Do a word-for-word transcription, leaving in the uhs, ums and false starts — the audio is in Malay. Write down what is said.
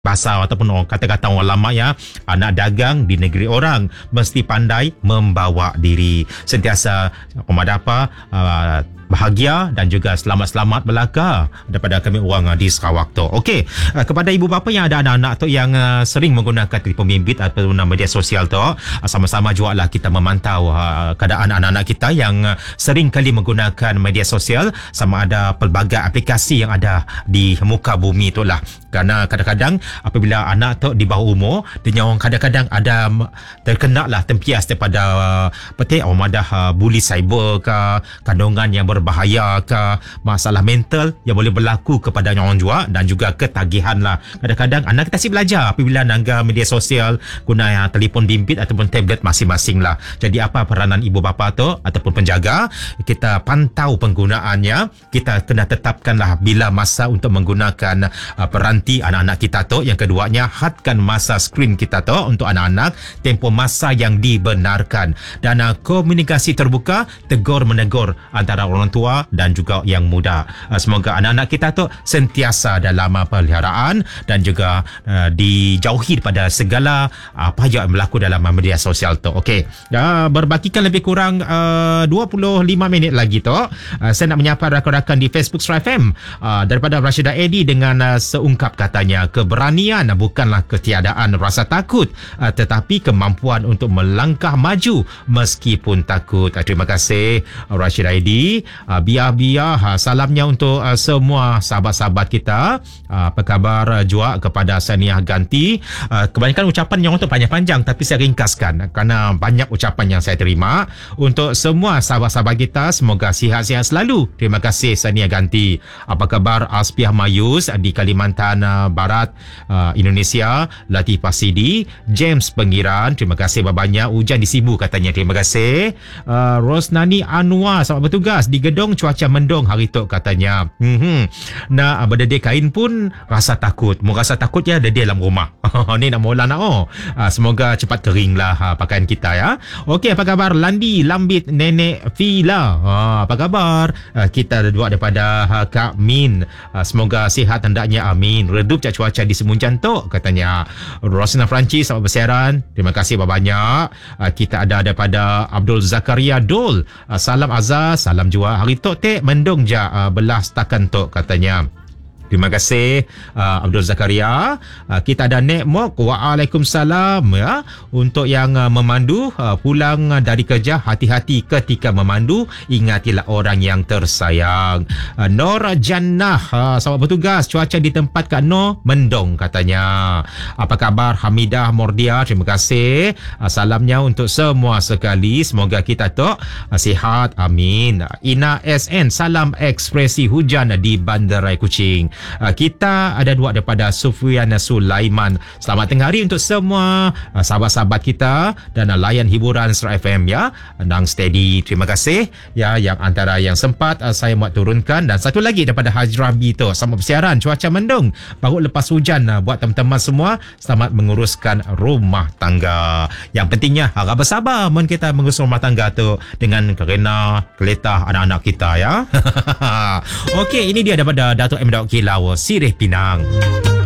Bahasa ataupun orang kata-kata orang lama ya, anak dagang di negeri orang mesti pandai membawa diri, sentiasa pemadapa uh, bahagia dan juga selamat-selamat belaka daripada kami orang uh, di Sarawak tu. Okey, uh, kepada ibu bapa yang ada anak-anak tu yang uh, sering menggunakan telefon bimbit ataupun media sosial tu, uh, sama-sama juga lah kita memantau uh, keadaan anak-anak kita yang uh, sering kali menggunakan media sosial, sama ada pelbagai aplikasi yang ada di muka bumi tu lah. Kerana kadang-kadang apabila anak tu di bawah umur, dia orang kadang-kadang ada terkena lah tempias daripada uh, petik orang madah uh, bully cyber ke, kandungan yang berbahaya ke, masalah mental yang boleh berlaku kepada orang juga, dan juga ketagihan lah. Kadang-kadang anak kita asyik belajar apabila nangga media sosial, guna uh, telefon bimbit ataupun tablet masing-masing lah. Jadi apa peranan ibu bapa tu ataupun penjaga, kita pantau penggunaannya, kita kena tetapkanlah bila masa untuk menggunakan uh, peranti anak-anak kita tu. Yang keduanya, hadkan masa skrin kita tu untuk anak-anak, tempoh masa yang dibenarkan, dan uh, komunikasi terbuka, tegur menegur antara orang tua dan juga yang muda. Uh, semoga anak-anak kita tu sentiasa dalam uh, peliharaan dan juga uh, dijauhi daripada segala uh, apa yang berlaku dalam uh, media sosial tu. Okey, uh, berbakikan lebih kurang uh, dua puluh lima minit lagi tu, uh, saya nak menyapa rakan-rakan di Facebook Star F M uh, daripada Rashidah Edi dengan uh, seungkap katanya, keberanian bukanlah ketiadaan rasa takut, uh, tetapi kemampuan untuk melangkah maju meskipun takut. Uh, terima kasih uh, Rashidah Edi. Uh, biar-biar uh, salamnya untuk uh, semua sahabat-sahabat kita. Uh, apa khabar uh, juga kepada Saniah Ganti. Uh, kebanyakan ucapan yang untuk panjang-panjang, tapi saya ringkaskan kerana banyak ucapan yang saya terima. Untuk semua sahabat-sahabat kita, semoga sihat-sihat selalu. Terima kasih Saniah Ganti. Apa khabar Aspiah Mayus uh, di Kalimantan uh, Barat uh, Indonesia, Latifah Sidi, James Pengiran, terima kasih banyak. Hujan di Sibu katanya, terima kasih. uh, Rosnani Anwar, selamat bertugas di gedung, cuaca mendung hari tu katanya. hmm. Nak uh, berdedih kain pun rasa takut. Mau rasa takut ya dedih dalam rumah. Ni nak mula nak oh. uh, Semoga cepat kering lah uh, pakaian kita ya. Okey, apa khabar Landi Lambit Nenek Fila, uh, apa khabar? uh, Kita ada dua daripada uh, Kak Min. uh, Semoga sihat hendaknya, amin. Redup cak cuaca di Semunjan tu katanya. Rosina Francis, selamat bersiaran, terima kasih banyak. uh, Kita ada daripada Abdul Zakaria Dol, uh, salam azaz, salam jua hari tu tek mendung ja uh, belah setakan tu katanya. Terima kasih uh, Abdul Zakaria. Uh, kita ada Nek Mok, waalaikumsalam ya. Untuk yang uh, memandu uh, pulang uh, dari kerja, hati-hati ketika memandu, ingatilah orang yang tersayang. uh, Nur Jannah, uh, selamat bertugas, cuaca di tempat Kak Nur mendung katanya. Apa khabar Hamidah Mordia, terima kasih. uh, Salamnya untuk semua sekali, semoga kita tu uh, sihat, amin. Ina S N, salam ekspresi hujan di Bandarai Kuching. Uh, kita ada dua daripada Sufian Sulaiman. Selamat tengah hari untuk semua uh, sahabat-sahabat kita dan uh, layan hiburan Star F M ya. Nang steady, terima kasih ya. Yang antara yang sempat uh, saya buat turunkan, dan satu lagi daripada Hajrabi tu, selamat bersiaran, cuaca mendung baru lepas hujan. uh, Buat teman-teman semua, selamat menguruskan rumah tangga. Yang pentingnya harap bersabar mun kita mengurus rumah tangga tu dengan kerana keletah anak-anak kita ya. Okey, ini dia daripada Datuk M. Daud Kilau, Sirih Pinang.